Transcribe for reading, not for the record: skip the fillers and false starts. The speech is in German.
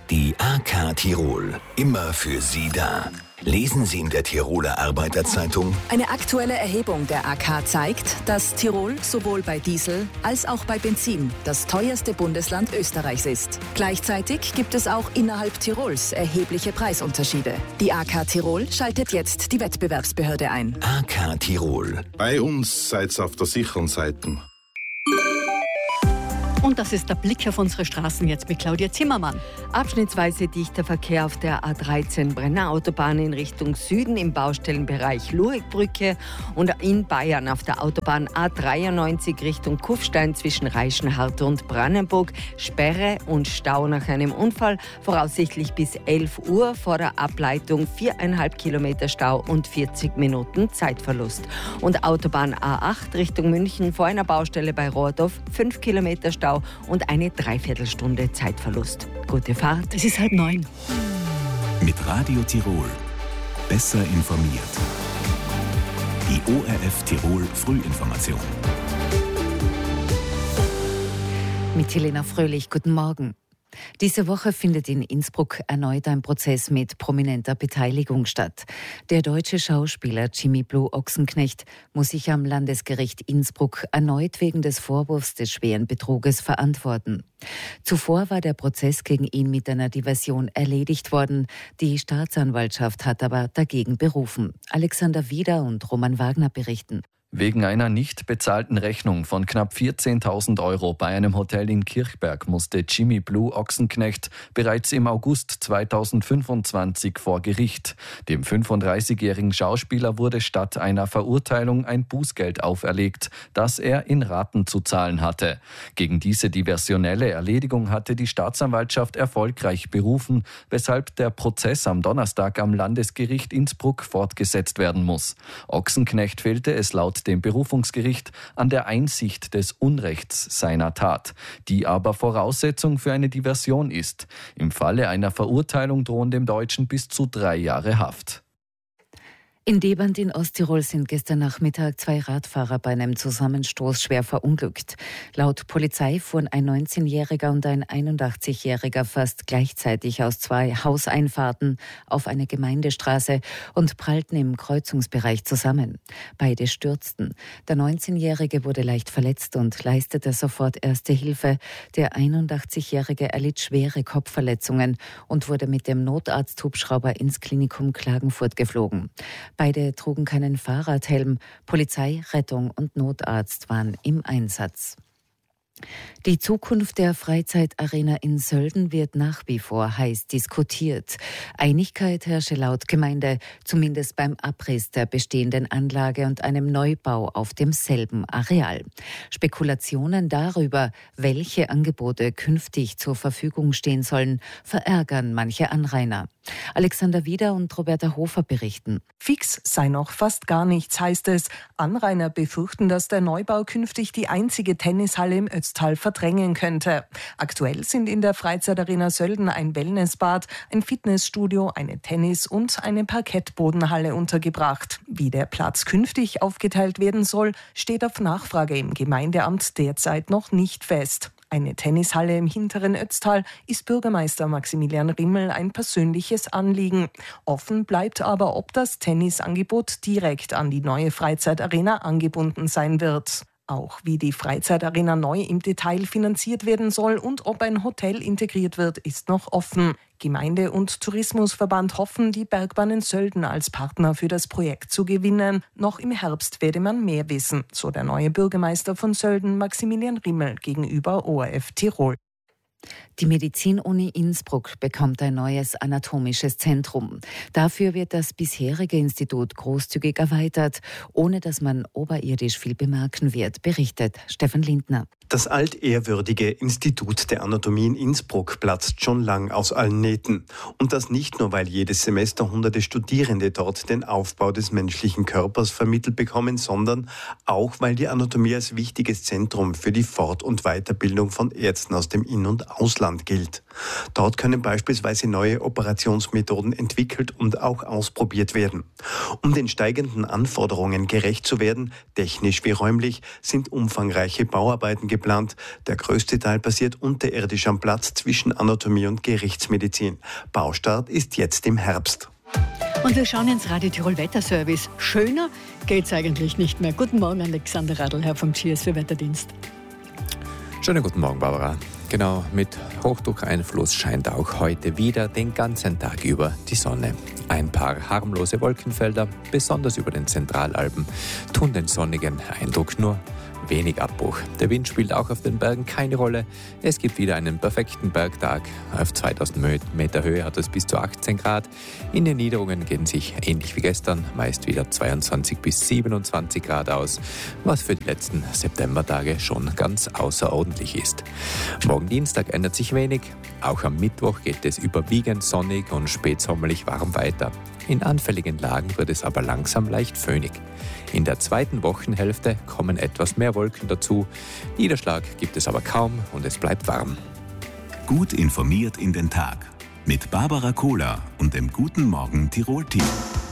Die AK Tirol, immer für Sie da. Lesen Sie in der Tiroler Arbeiterzeitung: Eine aktuelle Erhebung der AK zeigt, dass Tirol sowohl bei Diesel als auch bei Benzin das teuerste Bundesland Österreichs ist. Gleichzeitig gibt es auch innerhalb Tirols erhebliche Preisunterschiede. Die AK Tirol schaltet jetzt die Wettbewerbsbehörde ein. AK Tirol. Bei uns seid ihr auf der sicheren Seite. Und das ist der Blick auf unsere Straßen jetzt mit Claudia Zimmermann. Abschnittsweise dichter Verkehr auf der A13 Brenner Autobahn in Richtung Süden im Baustellenbereich Luegbrücke und in Bayern auf der Autobahn A93 Richtung Kufstein zwischen Reichenhart und Brandenburg. Sperre und Stau nach einem Unfall, voraussichtlich bis 11 Uhr vor der Ableitung 4,5 Kilometer Stau und 40 Minuten Zeitverlust. Und Autobahn A8 Richtung München vor einer Baustelle bei Rohrdorf 5 Kilometer Stau und eine Dreiviertelstunde Zeitverlust. Gute Fahrt. Es ist 8:30. Mit Radio Tirol. Besser informiert. Die ORF Tirol Frühinformation. Mit Helena Fröhlich, guten Morgen. Diese Woche findet in Innsbruck erneut ein Prozess mit prominenter Beteiligung statt. Der deutsche Schauspieler Jimmy Blue Ochsenknecht muss sich am Landesgericht Innsbruck erneut wegen des Vorwurfs des schweren Betruges verantworten. Zuvor war der Prozess gegen ihn mit einer Diversion erledigt worden. Die Staatsanwaltschaft hat aber dagegen berufen. Alexander Wieder und Roman Wagner berichten. Wegen einer nicht bezahlten Rechnung von knapp 14.000 € bei einem Hotel in Kirchberg musste Jimmy Blue Ochsenknecht bereits im August 2025 vor Gericht. Dem 35-jährigen Schauspieler wurde statt einer Verurteilung ein Bußgeld auferlegt, das er in Raten zu zahlen hatte. Gegen diese diversionelle Erledigung hatte die Staatsanwaltschaft erfolgreich berufen, weshalb der Prozess am Donnerstag am Landesgericht Innsbruck fortgesetzt werden muss. Ochsenknecht fehlte es laut dem Berufungsgericht an der Einsicht des Unrechts seiner Tat, die aber Voraussetzung für eine Diversion ist. Im Falle einer Verurteilung drohen dem Deutschen bis zu 3 Jahre Haft. In Deband in Osttirol sind gestern Nachmittag 2 Radfahrer bei einem Zusammenstoß schwer verunglückt. Laut Polizei fuhren ein 19-Jähriger und ein 81-Jähriger fast gleichzeitig aus 2 Hauseinfahrten auf eine Gemeindestraße und prallten im Kreuzungsbereich zusammen. Beide stürzten. Der 19-Jährige wurde leicht verletzt und leistete sofort Erste Hilfe. Der 81-Jährige erlitt schwere Kopfverletzungen und wurde mit dem Notarzthubschrauber ins Klinikum Klagenfurt geflogen. Beide trugen keinen Fahrradhelm. Polizei, Rettung und Notarzt waren im Einsatz. Die Zukunft der Freizeitarena in Sölden wird nach wie vor heiß diskutiert. Einigkeit herrsche laut Gemeinde, zumindest beim Abriss der bestehenden Anlage und einem Neubau auf demselben Areal. Spekulationen darüber, welche Angebote künftig zur Verfügung stehen sollen, verärgern manche Anrainer. Alexander Wieder und Roberta Hofer berichten. Fix sei noch fast gar nichts, heißt es. Anrainer befürchten, dass der Neubau künftig die einzige Tennishalle im Ötztal verdrängen könnte. Aktuell sind in der Freizeitarena Sölden ein Wellnessbad, ein Fitnessstudio, eine Tennis- und eine Parkettbodenhalle untergebracht. Wie der Platz künftig aufgeteilt werden soll, steht auf Nachfrage im Gemeindeamt derzeit noch nicht fest. Eine Tennishalle im hinteren Ötztal ist Bürgermeister Maximilian Rimmel ein persönliches Anliegen. Offen bleibt aber, ob das Tennisangebot direkt an die neue Freizeitarena angebunden sein wird. Auch wie die Freizeitarena neu im Detail finanziert werden soll und ob ein Hotel integriert wird, ist noch offen. Gemeinde und Tourismusverband hoffen, die Bergbahnen Sölden als Partner für das Projekt zu gewinnen. Noch im Herbst werde man mehr wissen, so der neue Bürgermeister von Sölden, Maximilian Rimmel, gegenüber ORF Tirol. Die Medizinuni Innsbruck bekommt ein neues anatomisches Zentrum. Dafür wird das bisherige Institut großzügig erweitert, ohne dass man oberirdisch viel bemerken wird, berichtet Stefan Lindner. Das altehrwürdige Institut der Anatomie in Innsbruck platzt schon lang aus allen Nähten. Und das nicht nur, weil jedes Semester hunderte Studierende dort den Aufbau des menschlichen Körpers vermittelt bekommen, sondern auch, weil die Anatomie als wichtiges Zentrum für die Fort- und Weiterbildung von Ärzten aus dem In- und Ausland gilt. Dort können beispielsweise neue Operationsmethoden entwickelt und auch ausprobiert werden. Um den steigenden Anforderungen gerecht zu werden, technisch wie räumlich, sind umfangreiche Bauarbeiten geplant. Der größte Teil passiert unterirdisch am Platz zwischen Anatomie und Gerichtsmedizin. Baustart ist jetzt im Herbst. Und wir schauen ins Radio Tirol Wetterservice. Schöner geht's eigentlich nicht mehr. Guten Morgen, Alexander Radl, Herr vom GS für Wetterdienst. Schönen guten Morgen, Barbara. Genau, mit Hochdruckeinfluss scheint auch heute wieder den ganzen Tag über die Sonne. Ein paar harmlose Wolkenfelder, besonders über den Zentralalpen, tun den sonnigen Eindruck nur wenig Abbruch. Der Wind spielt auch auf den Bergen keine Rolle. Es gibt wieder einen perfekten Bergtag. Auf 2000 Meter Höhe hat es bis zu 18 Grad. In den Niederungen gehen sich ähnlich wie gestern meist wieder 22 bis 27 Grad aus, was für die letzten Septembertage schon ganz außerordentlich ist. Morgen Dienstag ändert sich wenig. Auch am Mittwoch geht es überwiegend sonnig und spätsommerlich warm weiter. In anfälligen Lagen wird es aber langsam leicht föhnig. In der zweiten Wochenhälfte kommen etwas mehr Wolken dazu. Niederschlag gibt es aber kaum und es bleibt warm. Gut informiert in den Tag. Mit Barbara Kohler und dem Guten Morgen Tirol-Team.